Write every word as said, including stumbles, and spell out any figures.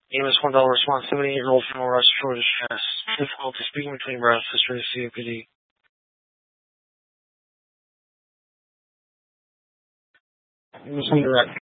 Name is one dollar response. seventy-eight-year-old female respiratory distress. Difficulty speaking between breaths. History of C O P D. This is indirect.